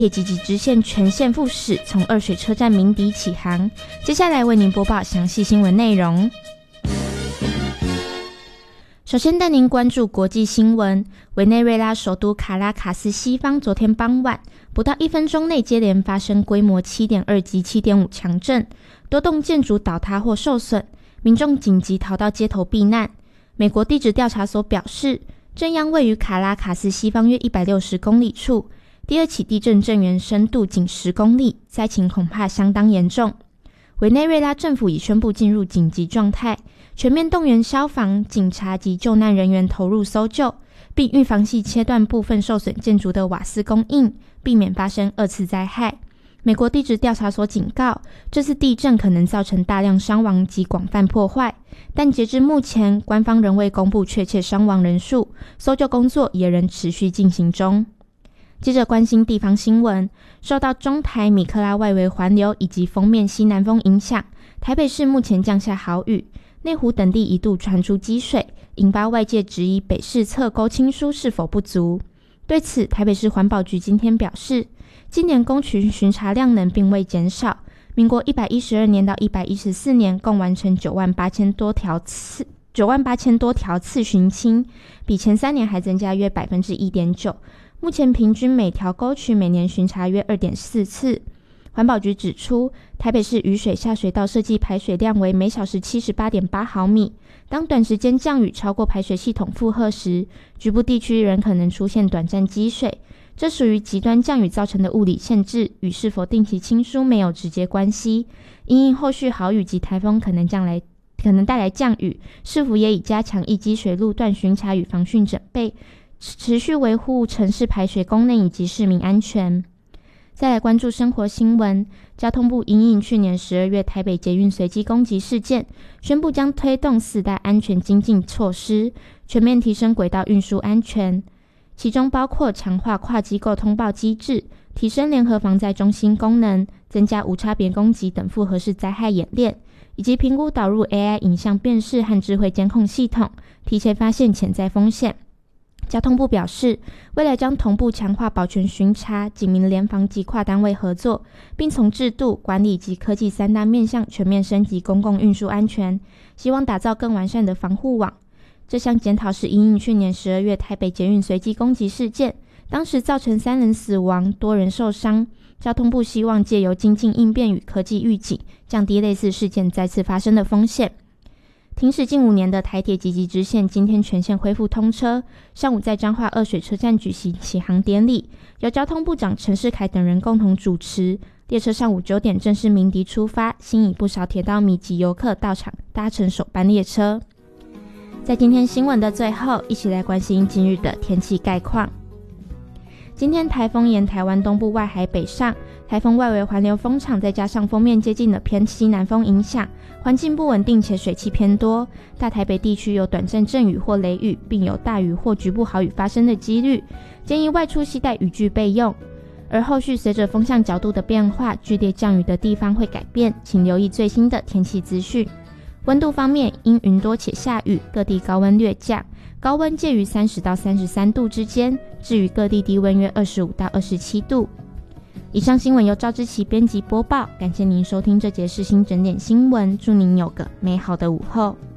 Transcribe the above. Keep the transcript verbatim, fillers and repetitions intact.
铁集集支线全线复驶，从二水车站鸣笛起航。接下来为您播报详细新闻内容。首先带您关注国际新闻，委内瑞拉首都卡拉卡斯西方昨天傍晚不到一分钟内接连发生规模 七点二 级 七点五 强震，多栋建筑倒塌或受损，民众紧急逃到街头避难。美国地质调查所表示，震央位于卡拉卡斯西方约一百六十公里处，第二起地震震源深度仅十公里，灾情恐怕相当严重。委内瑞拉政府已宣布进入紧急状态，全面动员消防、警察及救难人员投入搜救，并预防性切断部分受损建筑的瓦斯供应，避免发生二次灾害。美国地质调查所警告，这次地震可能造成大量伤亡及广泛破坏，但截至目前，官方仍未公布确切伤亡人数，搜救工作也仍持续进行中。接着关心地方新闻，受到中台米克拉外围环流以及锋面西南风影响，台北市目前降下豪雨，内湖等地一度传出积水，引发外界质疑北市侧沟清疏是否不足。对此，台北市环保局今天表示，今年工群巡查量能并未减少，民国一百一十二年到一百一十四年共完成九万八千多条次九万八千多条次巡清，比前三年还增加约 百分之一点九。目前平均每条沟渠每年巡查约 二点四次。环保局指出，台北市雨水下水道设计排水量为每小时 七十八点八毫米，当短时间降雨超过排水系统负荷时，局部地区仍可能出现短暂积水，这属于极端降雨造成的物理限制，与是否定期清疏没有直接关系。因应后续豪雨及台风可能将来可能带来降雨，市府也已加强易积水路段巡查与防汛准备，持续维护城市排水功能以及市民安全。再来关注生活新闻，交通部因应去年十二月台北捷运随机攻击事件，宣布将推动四大安全精进措施，全面提升轨道运输安全，其中包括强化跨机构通报机制，提升联合防灾中心功能，增加无差别攻击等复合式灾害演练，以及评估导入 A I 影像辨识和智慧监控系统，提前发现潜在风险。交通部表示，未来将同步强化保全巡查、警民联防及跨单位合作，并从制度、管理及科技三大面向全面升级公共运输安全，希望打造更完善的防护网。这项检讨是因应去年十二月台北捷运随机攻击事件，当时造成三人死亡、多人受伤。交通部希望借由精进应变与科技预警，降低类似事件再次发生的风险。停驶近五年的台铁集集支线今天全线恢复通车，上午在彰化二水车站举行启航典礼，由交通部长陈世凯等人共同主持。列车上午九点正式鸣笛出发，吸引不少铁道迷及游客到场搭乘首班列车。在今天新闻的最后，一起来关心今日的天气概况。今天台风沿台湾东部外海北上，台风外围环流风场再加上锋面接近的偏西南风影响，环境不稳定且水汽偏多，大台北地区有短暂阵雨或雷雨，并有大雨或局部豪雨发生的几率，建议外出携带雨具备用。而后续随着风向角度的变化，剧烈降雨的地方会改变，请留意最新的天气资讯。温度方面，因云多且下雨，各地高温略降，高温介于三十到三十三度之间，至于各地低温约二十五到二十七度。以上新闻由赵之琪编辑播报，感谢您收听这节世新整点新闻，祝您有个美好的午后。